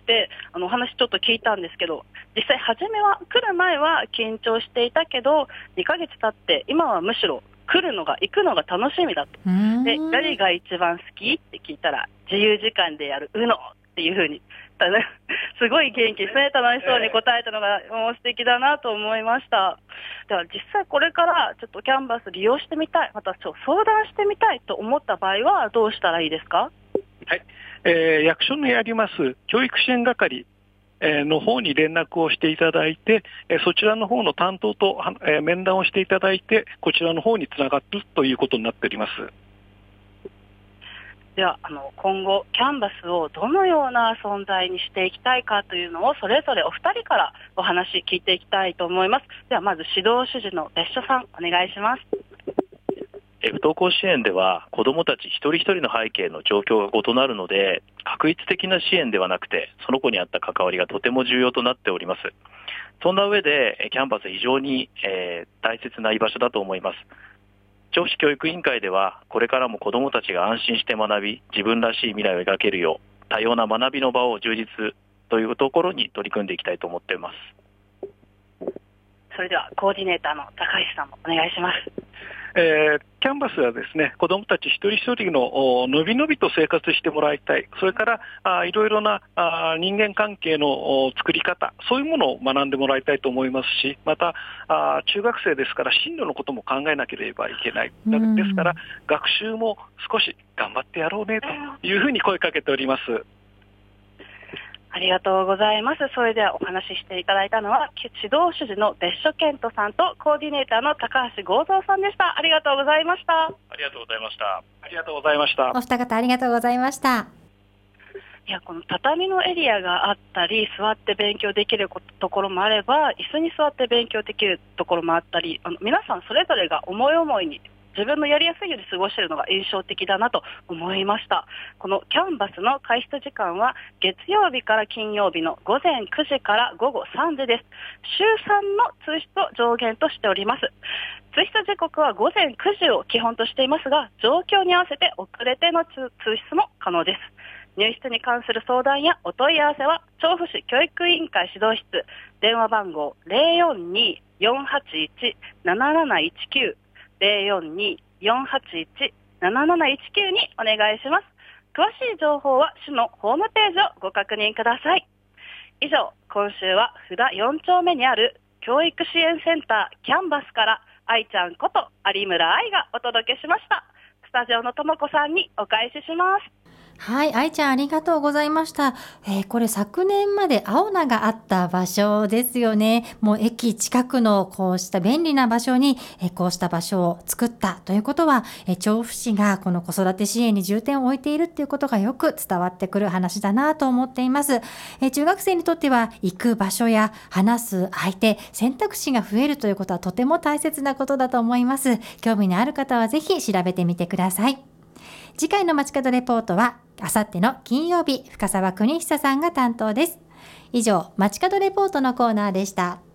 てお話ちょっと聞いたんですけど、実際初めは来る前は緊張していたけど2ヶ月経って今はむしろ来るのが行くのが楽しみだと。で何が一番好きって聞いたら自由時間でやるUNOっていう風にすごい元気ですね。楽しそうに答えたのがもう素敵だなと思いました。では実際これからちょっとキャンバス利用してみたい、また相談してみたいと思った場合はどうしたらいいですか？ はい、役所にあります教育支援係の方に連絡をしていただいて、そちらの方の担当と面談をしていただいて、こちらの方につながるということになっております。 では今後キャンバスをどのような存在にしていきたいかというのをそれぞれお二人からお話聞いていきたいと思います。ではまず指導主事の別所さんお願いします。 不登校支援では子どもたち一人一人の背景の状況が異なるので、画一的な支援ではなくてその子に合った関わりがとても重要となっております。そんな上でキャンバス非常に、大切な居場所だと思います。調布市教育委員会ではこれからも子どもたちが安心して学び自分らしい未来を描けるよう多様な学びの場を充実というところに取り組んでいきたいと思っています。 それではコーディネーターの高橋さんもお願いします。 キャンバスはですね、子どもたち一人一人ののびのびと生活してもらいたい、それからいろいろな人間関係の作り方、そういうものを学んでもらいたいと思いますし、また中学生ですから進路のことも考えなければいけない。ですから学習も少し頑張ってやろうねというふうに声かけております。 ありがとうございます。それではお話ししていただいたのは指導主事の別所健人さんとコーディネーターの高橋剛三さんでした。ありがとうございました。 ありがとうございました。 ありがとうございました。 お二方ありがとうございました。 いやこの畳のエリアがあったり座って勉強できるところもあれば椅子に座って勉強できるところもあったり皆さんそれぞれが思い思いに自分のやりやすいように過ごしているのが印象的だなと思いました。このキャンバスの開設時間は月曜日から金曜日の午前9時から午後3時です。週3の通室を上限としております。通室時刻は午前9時を基本としていますが状況に合わせて遅れての通室も可能です。入室に関する相談やお問い合わせは調布市教育委員会指導室電話番号 042-481-7719 042-481-7719 にお願いします。詳しい情報は市のホームページをご確認ください。以上、今週は札4丁目にある教育支援センターキャンバスから愛ちゃんこと有村愛がお届けしました。スタジオのともこさんにお返しします。 はい、愛ちゃんありがとうございました。これ昨年まで青菜があった場所ですよね。もう駅近くのこうした便利な場所に、こうした場所を作ったということは、調布市がこの子育て支援に重点を置いているっていうことがよく伝わってくる話だなと思っています。中学生にとっては行く場所や話す相手、選択肢が増えるということはとても大切なことだと思います。興味のある方はぜひ調べてみてください。次回の街角レポートはあさっての金曜日、深澤邦久さんが担当です。以上、街角レポートのコーナーでした。